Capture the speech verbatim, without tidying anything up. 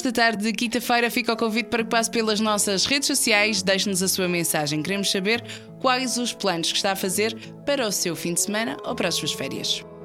Nesta tarde de quinta-feira fica o convite para que passe pelas nossas redes sociais, deixe-nos a sua mensagem. Queremos saber quais os planos que está a fazer para o seu fim de semana ou para as suas férias.